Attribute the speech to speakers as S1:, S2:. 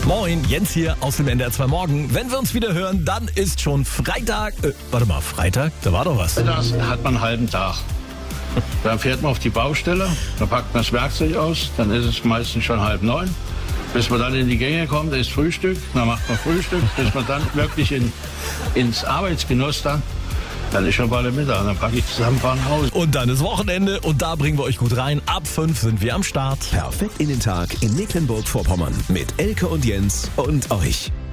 S1: Moin, Jens hier aus dem NDR 2 Morgen. Wenn wir uns wieder hören, dann ist schon Freitag. Freitag? Da war doch was.
S2: Da hat man einen halben Tag. Dann fährt man auf die Baustelle, dann packt man das Werkzeug aus, dann ist es meistens schon 8:30. Bis man dann in die Gänge kommt, ist Frühstück, dann macht man Frühstück, bis man dann wirklich ins Arbeitsgenuss dann ist schon bald der Mittag, dann packe ich zusammen, fahre nach Hause.
S1: Und dann ist Wochenende und da bringen wir euch gut rein. Ab 5 sind wir am Start.
S3: Perfekt in den Tag in Mecklenburg-Vorpommern mit Elke und Jens und euch.